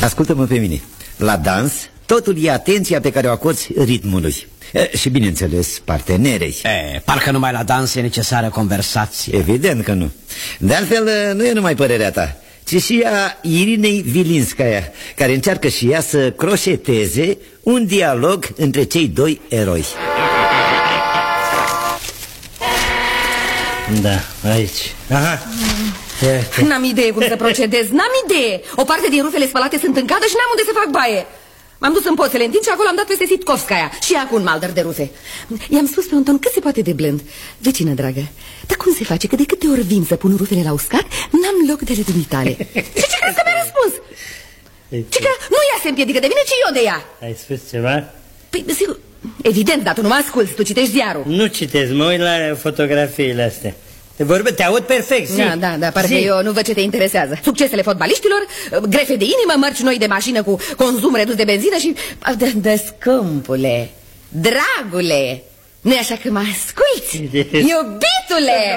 Ascultă-mă pe mine. La dans, totul e atenția pe care o acorzi ritmului. Și bineînțeles, partenerei. Parcă numai la dans e necesară conversație. Evident că nu. De altfel, nu e numai părerea ta, ci și a Irinei Vilinskaya, care încearcă și ea să croșeteze un dialog între cei doi eroi. Da, aici. Aha. N-am idee cum să procedez, n-am idee. O parte din rufele spălate sunt în cadă și n-am unde să fac baie. M-am dus în poțele întind și acolo am dat peste Sitkovskaya. Și ea cu un malder de rufe. I-am spus pe un ton cât se poate de blând: vecină dragă, dar cum se face că de câte ori vin să pun rufele la uscat, n-am loc de ale dumitale? Și ce crezi că mi-a răspuns? Ci că nu ea se împiedică de mine, ci eu de ea. Ai spus ceva? Păi, sigur, evident, dar tu nu mă asculți, tu citești ziarul. Nu citesc, mă uit la fotografiile astea. Te aud perfect, zi. Da, parcă eu nu văd ce te interesează. Succesele fotbaliștilor, grefe de inimă, mărci noi de mașină cu consum redus de benzină și... De scumpule, dragule, nu-i așa că mă asculți? Iubitule!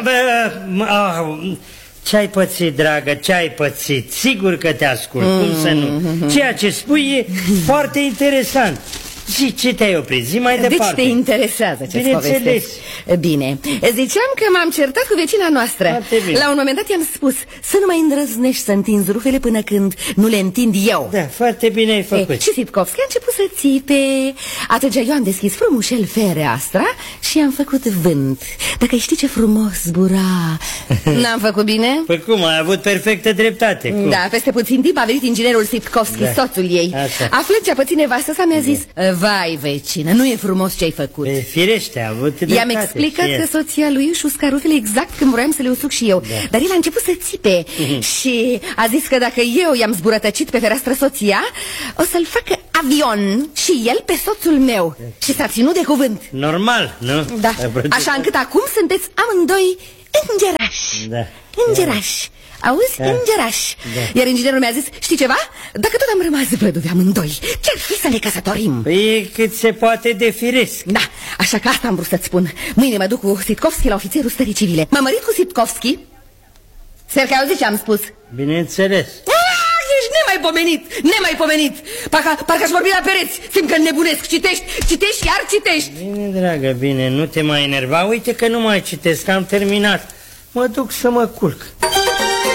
Ce-ai pățit, dragă, ce-ai pățit? Sigur că te ascult, cum să nu? Ceea ce spui e foarte interesant. Zi, ce te-ai oprit? Zi mai departe. Deci te interesează ce-ți povestesc. Bine, ziceam că m-am certat cu vecina noastră. La un moment dat i-am spus să nu mai îndrăznești să întinzi rufele până când nu le întind eu. Da, foarte bine ai făcut. Și Sitkovski a început să țipe. Atunci eu am deschis frumușel fereastra și am făcut vânt. Dacă știi ce frumos zbura. N-am făcut bine? Păi cum, ai avut perfectă dreptate. Cum? Da, peste puțin timp a venit inginerul Sitkovski, soțul ei. Aflând ce a pățit nevastă sa, mi-a zis: vai, vecină, nu e frumos ce-ai făcut. Firește, a avut dreptate. I-am explicat că soția lui își usca rufele exact când vroiam să le usuc și eu. Dar el a început să țipe și a zis că dacă eu i-am zburătăcit pe fereastră soția, o să-l facă avion și el pe soțul meu. Și s-a ținut de cuvânt. Normal, nu? Da, așa încât acum sunteți amândoi îngerași. Îngerași. Auzi? Îngerași. Iar inginerul mi-a zis: știi ceva? Dacă tot am rămas văduve amândoi, ce-ar fi să ne căsătorim? Păi e cât se poate de firesc. Da, așa că asta am vrut să-ți spun. Mâine mă duc cu Sitkovski la ofițerul stării civile. M-am mărit cu Sitkovski. Sper că ai auzit ce am spus. Bineînțeles. Ești nemaipomenit. Parcă aș vorbi la pereți. Simt că înnebunesc. Citești, iar citești. Bine, dragă, bine, nu te mai enerva. Uite că nu mai citesc, am terminat. Mă duc să mă culc.